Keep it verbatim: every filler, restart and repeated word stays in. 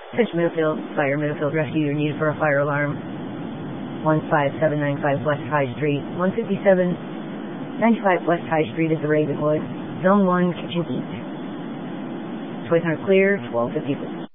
Fish Middlefield, Fire Middlefield Rescue, you're needed for a fire alarm. one five seven nine five West High Street. one fifty-seven ninety-five West High Street is the Ravenwood. Zone one, Kitchen East. twenty-one hundred clear, twelve fifty.